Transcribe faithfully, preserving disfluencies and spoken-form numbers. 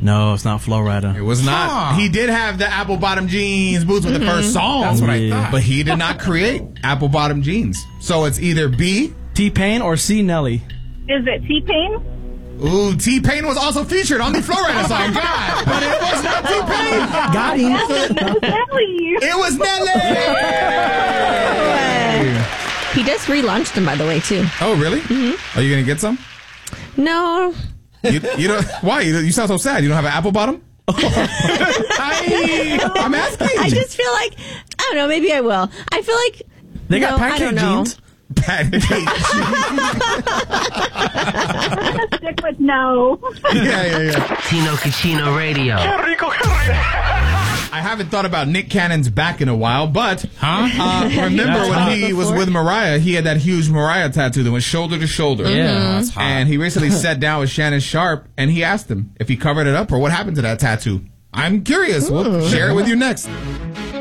No, it's not Flo Rida. It was not. Huh. He did have the apple bottom jeans boots with Mm-hmm. the first song. That's what I Yeah. thought. But he did not create apple bottom jeans. So it's either B. T-Pain or C. Nelly? Is it T-Pain? Ooh, T-Pain was also featured on the Flo Rida song. God, but it was not T-Pain. Got him. Nelly. It was Nelly. He just relaunched them, by the way, too. Oh, really? Mm-hmm. Are you gonna get some? No. You, you don't. Why? You, you sound so sad. You don't have an apple bottom? I, I'm asking. I just feel like, I don't know, maybe I will. I feel like, They got no, I pancake don't know. jeans. Pancake. Stick with no. yeah, yeah, yeah. Tino Cucino Radio. I haven't thought about Nick Cannon's back in a while, but Huh? uh, remember That's when hot. he was with Mariah, he had that huge Mariah tattoo that went shoulder to shoulder. Yeah. That's hot. And he recently sat down with Shannon Sharp, and he asked him if he covered it up or what happened to that tattoo. I'm curious. We'll share it with you next.